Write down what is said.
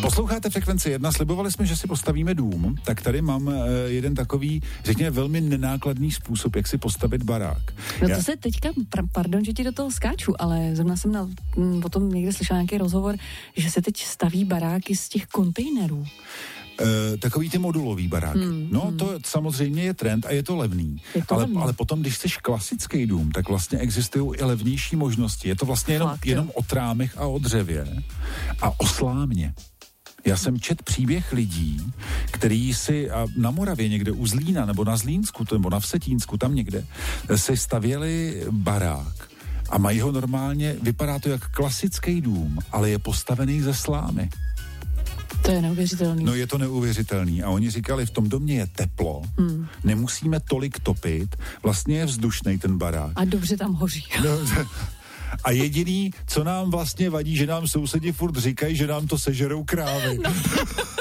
Posloucháte Frekvenci 1, slibovali jsme, že si postavíme dům, tak tady mám jeden takový, řekněme, velmi nenákladný způsob, jak si postavit barák. No to se teďka, pardon, že ti do toho skáču, ale zrovna jsem o tom někde slyšela nějaký rozhovor, že se teď staví baráky z těch kontejnerů. Takový ty modulový baráky. To samozřejmě je trend a je to levný. Ale potom, když jsi klasický dům, tak vlastně existují i levnější možnosti. Je to vlastně jenom o trámech a o dřevě a o slámě. Já jsem čet příběh lidí, který si na Moravě někde u Zlína nebo na Zlínsku, nebo na Vsetínsku, tam někde, si stavěli barák a mají ho normálně, vypadá to jak klasický dům, ale je postavený ze slámy. To je neuvěřitelný. No je to neuvěřitelný a oni říkali, v tom domě je teplo, nemusíme tolik topit, vlastně je vzdušnej ten barák. A dobře tam hoří. No, a jediný, co nám vlastně vadí, že nám sousedi furt říkají, že nám to sežerou krávy. No.